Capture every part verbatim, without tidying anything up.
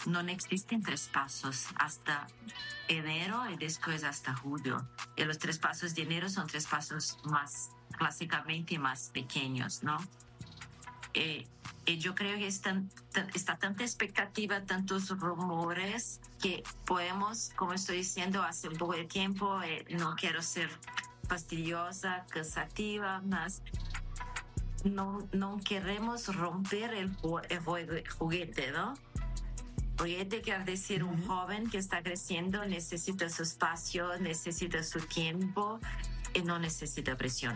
no existen tres pasos hasta enero y después hasta julio. Y los tres pasos de enero son tres pasos más clásicamente más pequeños, ¿no? Eh, y yo creo que están, está tanta expectativa, tantos rumores, que podemos, como estoy diciendo hace un poco de tiempo, eh, no quiero ser fastidiosa, cansativa, más no, no queremos romper el, el juguete, ¿no? Juguete quiere decir un joven que está creciendo, necesita su espacio, necesita su tiempo y no necesita presión.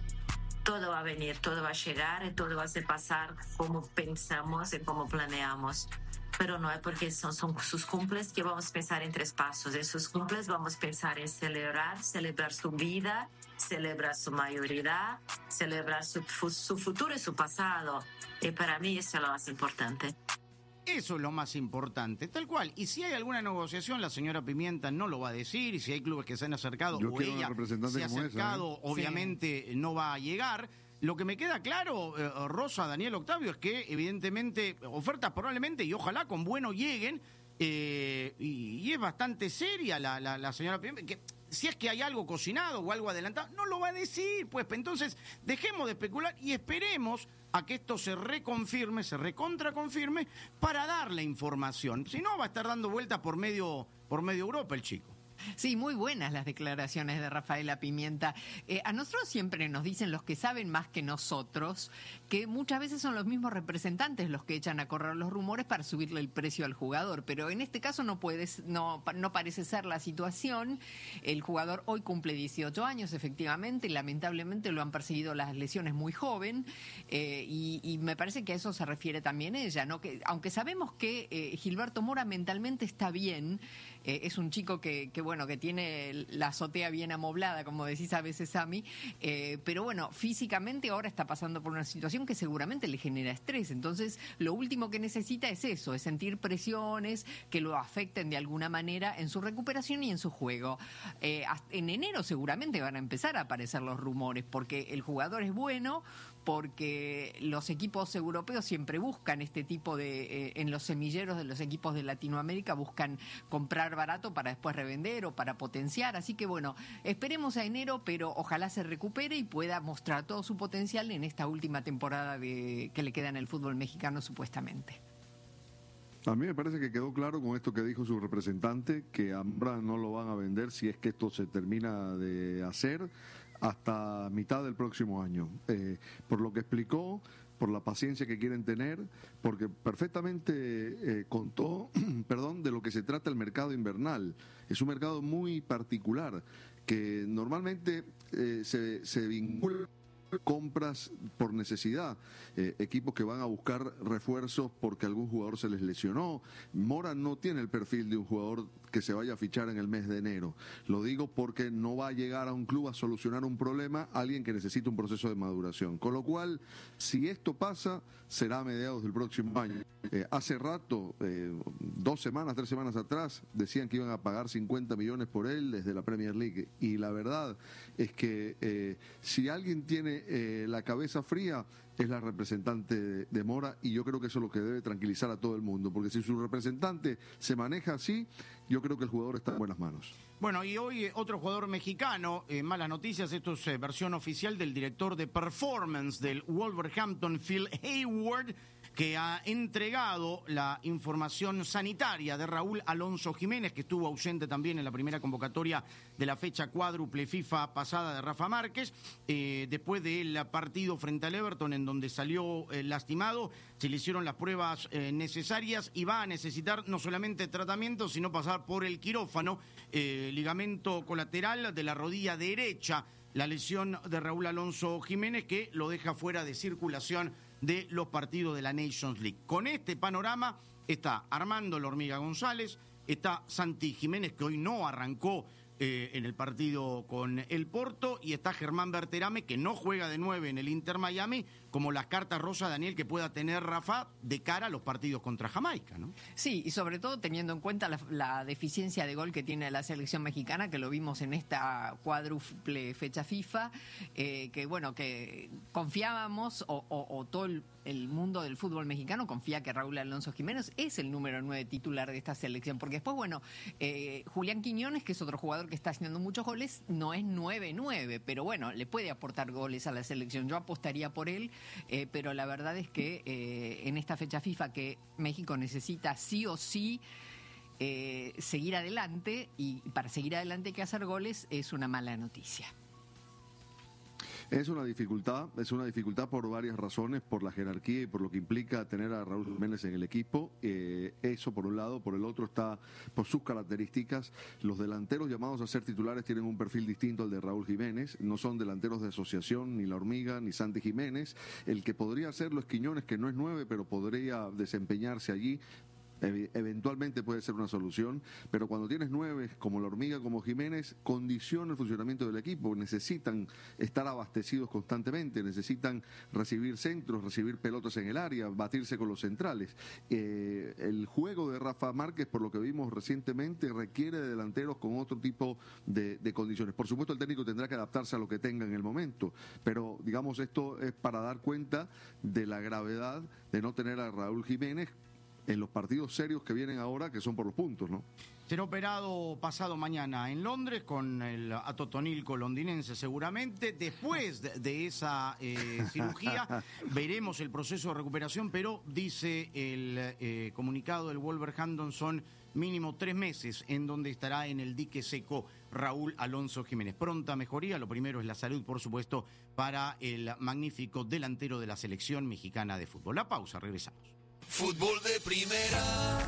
Todo va a venir, todo va a llegar y todo va a pasar como pensamos y como planeamos. Pero no es porque son, son sus cumples que vamos a pensar en tres pasos. En sus cumples vamos a pensar en celebrar, celebrar su vida, celebrar su mayoría, celebrar su, su futuro y su pasado. Y para mí eso es lo más importante. Eso es lo más importante, tal cual. Y si hay alguna negociación, la señora Pimienta no lo va a decir. Y si hay clubes que se han acercado Yo o ella se ha acercado, esa, ¿eh? Obviamente sí. No va a llegar. Lo que me queda claro, eh, Rosa, Daniel, Octavio, es que evidentemente ofertas probablemente y ojalá con bueno lleguen. Eh, y, y es bastante seria la, la, la señora Pimienta, que si es que hay algo cocinado o algo adelantado, no lo va a decir. Pues entonces dejemos de especular y esperemos a que esto se reconfirme, se recontraconfirme, para dar la información. Si no, va a estar dando vueltas por medio, por medio Europa el chico. Sí, muy buenas las declaraciones de Rafaela Pimienta. Eh, a nosotros siempre nos dicen los que saben más que nosotros que muchas veces son los mismos representantes los que echan a correr los rumores para subirle el precio al jugador, pero en este caso no puedes, no, no parece ser la situación. El jugador hoy cumple dieciocho años, efectivamente, y lamentablemente lo han perseguido las lesiones muy joven, eh, y, y me parece que a eso se refiere también ella, ¿no? Que aunque sabemos que eh, Gilberto Mora mentalmente está bien, eh, es un chico que, que bueno, que tiene la azotea bien amoblada, como decís a veces, Sami, eh, pero bueno, físicamente ahora está pasando por una situación que seguramente le genera estrés. Entonces, lo último que necesita es eso, es sentir presiones que lo afecten de alguna manera en su recuperación y en su juego. Eh, en enero seguramente van a empezar a aparecer los rumores, porque el jugador es bueno, porque los equipos europeos siempre buscan este tipo de, eh, en los semilleros de los equipos de Latinoamérica, buscan comprar barato para después revender o para potenciar, así que bueno, esperemos a enero, pero ojalá se recupere y pueda mostrar todo su potencial en esta última temporada de, que le queda en el fútbol mexicano supuestamente. A mí me parece que quedó claro con esto que dijo su representante, que a Mora no lo van a vender si es que esto se termina de hacer hasta mitad del próximo año. Eh, por lo que explicó, por la paciencia que quieren tener, porque perfectamente eh, contó, perdón, de lo que se trata el mercado invernal. Es un mercado muy particular, que normalmente eh, se, se vincula compras por necesidad, eh, equipos que van a buscar refuerzos porque algún jugador se les lesionó. Mora no tiene el perfil de un jugador que se vaya a fichar en el mes de enero. Lo digo porque no va a llegar a un club a solucionar un problema alguien que necesita un proceso de maduración. Con lo cual, si esto pasa, será a mediados del próximo año. Eh, hace rato, eh, dos semanas, tres semanas atrás, decían que iban a pagar cincuenta millones por él desde la Premier League. Y la verdad es que eh, si alguien tiene eh, la cabeza fría, es la representante de, de Mora, y yo creo que eso es lo que debe tranquilizar a todo el mundo, porque si su representante se maneja así, yo creo que el jugador está en buenas manos. Bueno, y hoy eh, otro jugador mexicano, eh, malas noticias, esto es eh, versión oficial del director de performance del Wolverhampton, Phil Hayward, que ha entregado la información sanitaria de Raúl Alonso Jiménez, que estuvo ausente también en la primera convocatoria de la fecha cuádruple FIFA pasada de Rafa Márquez, eh, después del partido frente al Everton, en donde salió eh, lastimado, se le hicieron las pruebas eh, necesarias y va a necesitar no solamente tratamiento, sino pasar por el quirófano, eh, ligamento colateral de la rodilla derecha, la lesión de Raúl Alonso Jiménez, que lo deja fuera de circulación de los partidos de la Nations League. Con este panorama está Armando La Hormiga González, está Santi Jiménez, que hoy no arrancó eh, en el partido con el Porto, y está Germán Berterame, que no juega de nueve en el Inter Miami, como las cartas rosa, Daniel, que pueda tener Rafa de cara a los partidos contra Jamaica, ¿no? Sí, y sobre todo teniendo en cuenta la, la deficiencia de gol que tiene la selección mexicana, que lo vimos en esta cuádruple fecha FIFA, eh, que bueno, que confiábamos, o, o, o todo el el mundo del fútbol mexicano confía que Raúl Alonso Jiménez es el número nueve titular de esta selección, porque después, bueno, eh, Julián Quiñones, que es otro jugador que está haciendo muchos goles, no es nueve nueve, pero bueno, le puede aportar goles a la selección. Yo apostaría por él, eh, pero la verdad es que eh, en esta fecha FIFA que México necesita sí o sí eh, seguir adelante, y para seguir adelante hay que hacer goles, es una mala noticia. Es una dificultad, es una dificultad por varias razones, por la jerarquía y por lo que implica tener a Raúl Jiménez en el equipo. Eh, eso por un lado, por el otro está por sus características. Los delanteros llamados a ser titulares tienen un perfil distinto al de Raúl Jiménez. No son delanteros de asociación, ni La Hormiga, ni Santi Jiménez. El que podría hacerlo es Quiñones, que no es nueve, pero podría desempeñarse allí. Eventualmente puede ser una solución, pero cuando tienes nueve como La Hormiga, como Jiménez, condiciona el funcionamiento del equipo. Necesitan estar abastecidos constantemente, necesitan recibir centros, recibir pelotas en el área, batirse con los centrales. Eh, el juego de Rafa Márquez, por lo que vimos recientemente, requiere de delanteros con otro tipo de, de condiciones. Por supuesto, el técnico tendrá que adaptarse a lo que tenga en el momento, pero digamos, esto es para dar cuenta de la gravedad de no tener a Raúl Jiménez en los partidos serios que vienen ahora, que son por los puntos, ¿no? Será operado pasado mañana en Londres con el atotonilco londinense seguramente. Después de, de esa eh, cirugía veremos el proceso de recuperación, pero dice el eh, comunicado del Wolverhampton son mínimo tres meses en donde estará en el dique seco Raúl Alonso Jiménez. Pronta mejoría, lo primero es la salud, por supuesto, para el magnífico delantero de la selección mexicana de fútbol. La pausa, regresamos. Fútbol de primera.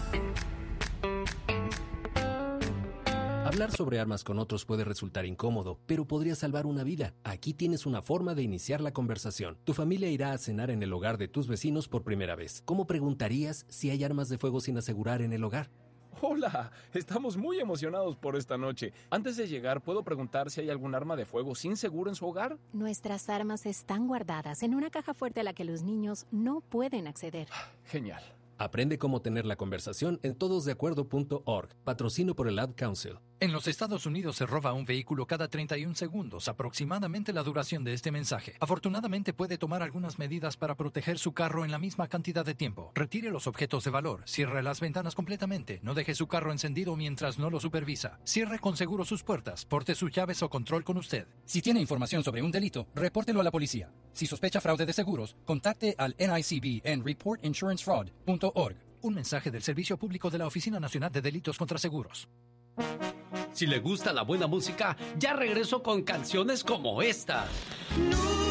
Hablar sobre armas con otros puede resultar incómodo, pero podría salvar una vida. Aquí tienes una forma de iniciar la conversación. Tu familia irá a cenar en el hogar de tus vecinos por primera vez. ¿Cómo preguntarías si hay armas de fuego sin asegurar en el hogar? Hola, estamos muy emocionados por esta noche. Antes de llegar, ¿puedo preguntar si hay algún arma de fuego sin seguro en su hogar? Nuestras armas están guardadas en una caja fuerte a la que los niños no pueden acceder. Genial. Aprende cómo tener la conversación en todos de acuerdo punto org. Patrocino por el Ad Council. En los Estados Unidos se roba un vehículo cada treinta y un segundos, aproximadamente la duración de este mensaje. Afortunadamente puede tomar algunas medidas para proteger su carro en la misma cantidad de tiempo. Retire los objetos de valor, cierre las ventanas completamente, no deje su carro encendido mientras no lo supervisa. Cierre con seguro sus puertas, porte sus llaves o control con usted. Si tiene información sobre un delito, repórtelo a la policía. Si sospecha fraude de seguros, contacte al N I C B en report insurance fraud punto org. Un mensaje del Servicio Público de la Oficina Nacional de Delitos contra Seguros. Si le gusta la buena música, ya regreso con canciones como esta. No.